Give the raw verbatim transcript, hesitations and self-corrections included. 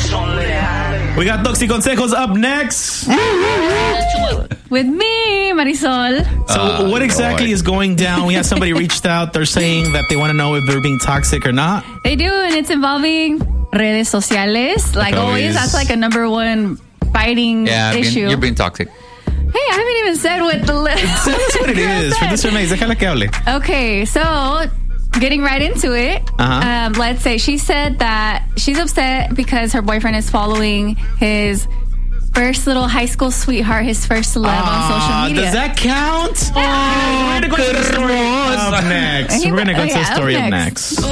We got Toxic Consejos up next. With me, Marisol. So Uh, what exactly Lord. is going down? We had somebody reached out. They're saying that they want to know if they're being toxic or not. They do, and it's involving redes sociales. Like Always. always, that's like a number one fighting Yeah, being, issue. you're being toxic. Hey, I haven't even said what the list. That's what it is. Producer Maze, déjala que hable. Okay, so getting right into it. Uh-huh. Um, let's say she said that she's upset because her boyfriend is following his first little high school sweetheart, his first love on social Ah, media. does that count? Oh, we're going to go to the story up next. He- We're going to go to the yeah, up story up next. next.